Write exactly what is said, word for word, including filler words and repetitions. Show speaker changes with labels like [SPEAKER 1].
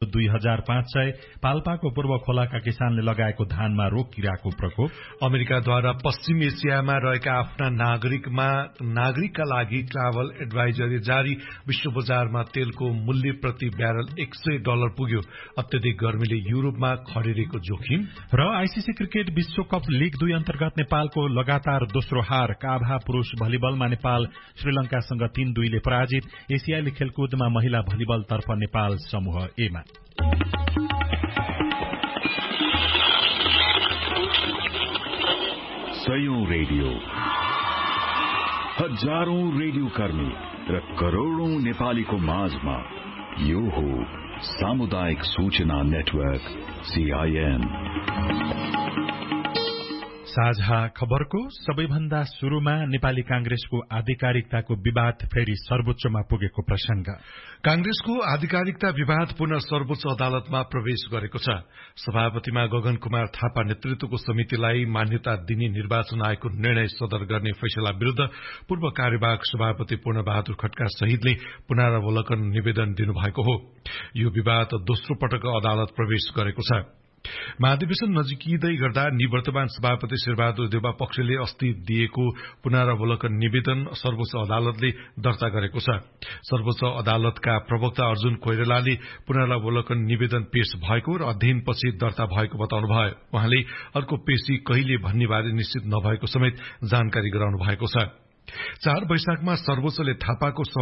[SPEAKER 1] दुई हजार पाँच सय, पाल्पाको पूर्व खोलाका किसानले लगाएको धानमा रोग किराको प्रकोप।
[SPEAKER 2] अमेरिकाद्वारा पश्चिम एसियामा रहेका आफ्ना नागरिकमा नागरिकका लागि ट्राभल एडभाइजरी जारी। विश्व बजारमा तेलको मूल्य प्रति ब्यारल एक सय डलर पुग्यो। अत्यधिक गर्मीले युरोपमा खडेरीको जोखिम।
[SPEAKER 1] र आईसीसी क्रिकेट विश्वकप लीग दुई अन्तर्गत नेपालको लगातार दोस्रो हार। काभा पुरूष भलिबलमा नेपाल श्रीलंकासँग तीन दुईले पराजित। एसियाली खेलकुदमा महिला भलिबल तर्फ नेपाल समूह एमा।
[SPEAKER 3] सयौं रेडियो, हजारौं रेडियो कर्मी र करोड़ौं नेपालीको माझमा यो हो सामुदायिक सूचना नेटवर्क सीआईएन।
[SPEAKER 1] साझा खबरको सबैभन्दा शुरूमा नेपाली कांग्रेसको आधिकारिकताको विवाद फेरि सर्वोच्चमा पुगेको प्रसंग।
[SPEAKER 2] कांग्रेसको आधिकारिकता विवाद पुनः सर्वोच्च अदालतमा प्रवेश गरेको छ। सभापतिमा गगन कुमार थापा नेतृत्वको समितिलाई मान्यता दिने निर्वाचन आयोगको निर्णय सदर गर्ने फैसला विरूद्ध पूर्व कार्यवाहक सभापति पूर्ण बहादुर खड्का सहितले पुनरावलोकन निवेदन दिनुभएको हो। यो विवाद दोस्रो पटक अदालत प्रवेश गरेको छ। महाधिवेशन नजिकिँदै गर्दा निवर्तमान सभापति शेरबहादुर देउवा पक्षले अस्ति दिएको पुनरावलोकन निवेदन सर्वोच्च अदालतले दर्ता गरेको छ। सर्वोच्च अदालतका प्रवक्ता अर्जुन कोइरालाले पुनरावलोकन निवेदन पेश भएको र अध्ययनपछि दर्ता भएको बताउनुभयो। उहाँले अर्को पेशी कहिले भन्ने बारे निश्चित नभएको समेत जानकारी गराउनु भएको छ। चार वैशाखमा सर्वोच्चले थापाको